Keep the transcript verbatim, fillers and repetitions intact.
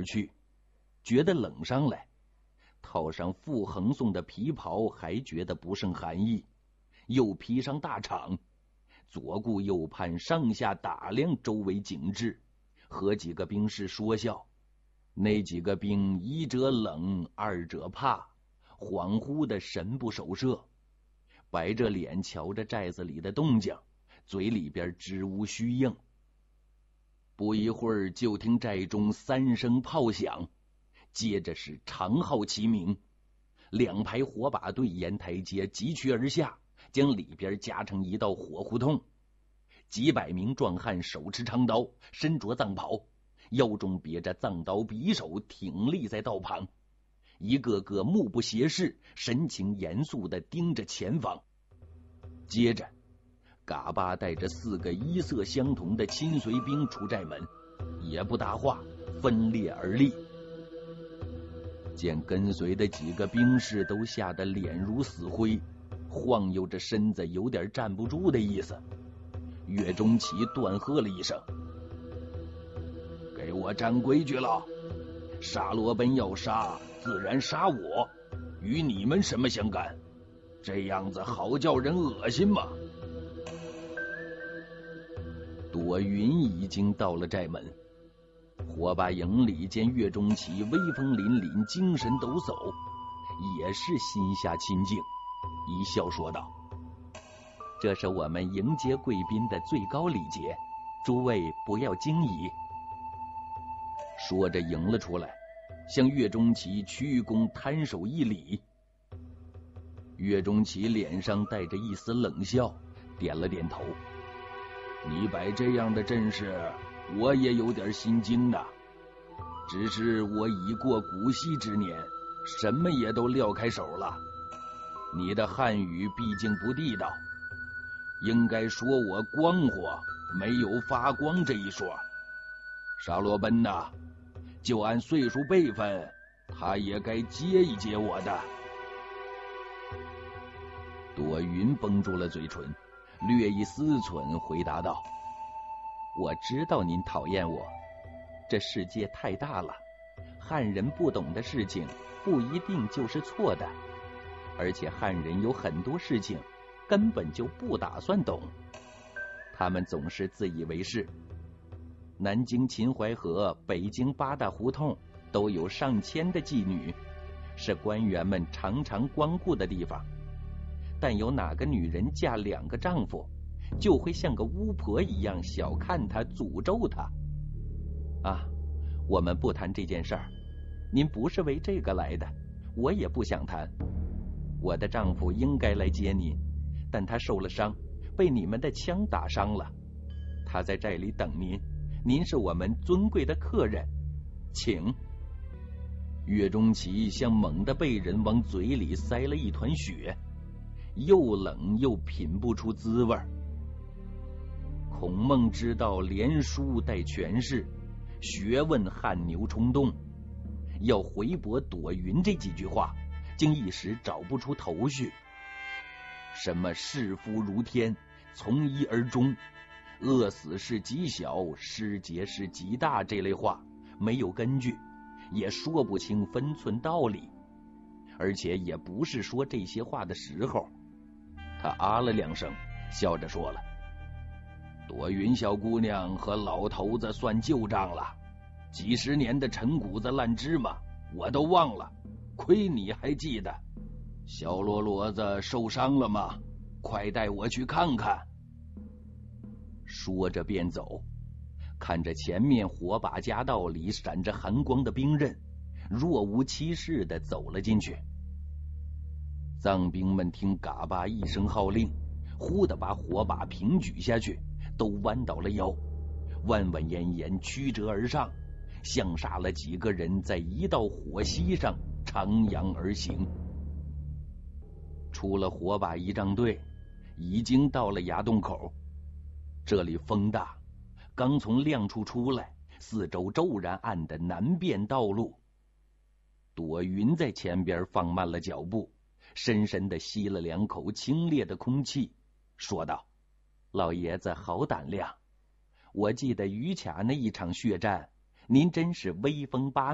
去，觉得冷上来，套上傅恒送的皮袍，还觉得不胜寒意，又披上大氅，左顾右盼，上下打量周围景致，和几个兵士说笑。那几个兵一者冷，二者怕，恍惚的神不守舍，白着脸瞧着寨子里的动静，嘴里边支吾虚应。不一会儿，就听寨中三声炮响，接着是长号齐鸣，两排火把队沿台阶急趋而下，将里边夹成一道火胡同。几百名壮汉手持长刀，身着藏袍，腰中别着藏刀匕首，挺立在道旁，一个个目不斜视，神情严肃地盯着前方。接着嘎巴带着四个衣色相同的亲随兵出寨门，也不搭话，分列而立。见跟随的几个兵士都吓得脸如死灰，晃悠着身子，有点站不住的意思。岳钟琪断喝了一声：“给我站规矩了！沙罗奔要杀，自然杀我，与你们什么相干？这样子好叫人恶心吗？”朵云已经到了寨门，火把营里见岳钟琪威风凛凛，精神抖擞，也是心下亲近，一笑说道：“这是我们迎接贵宾的最高礼节，诸位不要惊疑。”说着迎了出来，向岳钟琪屈躬摊手一礼。岳钟琪脸上带着一丝冷笑，点了点头：“你摆这样的阵势，我也有点心惊的。只是我已过古稀之年，什么也都撂开手了。你的汉语毕竟不地道，应该说我光火，没有发光这一说。沙罗奔呐，就按岁数辈分，他也该接一接我的。”朵云绷住了嘴唇，略一思忖，回答道：“我知道您讨厌我，这世界太大了，汉人不懂的事情不一定就是错的，而且汉人有很多事情根本就不打算懂，他们总是自以为是。南京秦淮河、北京八大胡同都有上千的妓女，是官员们常常光顾的地方。但有哪个女人嫁两个丈夫，就会像个巫婆一样小看她，诅咒她。啊，我们不谈这件事儿，您不是为这个来的，我也不想谈。我的丈夫应该来接您，但他受了伤，被你们的枪打伤了。他在寨里等您，您是我们尊贵的客人，请。”岳钟琪像猛地被人往嘴里塞了一团血，又冷又品不出滋味。孔孟之道，连书带权势，学问汗牛充栋，要回驳朵云这几句话，竟一时找不出头绪。什么视夫如天，从一而终，饿死是极小，失节是极大，这类话没有根据，也说不清分寸道理，而且也不是说这些话的时候。他啊了两声，笑着说了：“朵云小姑娘和老头子算旧账了，几十年的陈谷子烂芝麻我都忘了，亏你还记得。小罗罗子受伤了吗？快带我去看看。”说着便走，看着前面火把夹道里闪着寒光的兵刃，若无其事地走了进去。藏兵们听嘎巴一声号令，忽地把火把平举下去，都弯倒了腰，弯弯延延曲折而上，像杀了几个人在一道火溪上徜徉而行。出了火把仪仗队，已经到了崖洞口。这里风大，刚从亮处出来，四周骤然暗得难辨道路。朵云在前边放慢了脚步，深深地吸了两口清冽的空气，说道：“老爷子好胆量，我记得于卡那一场血战，您真是威风八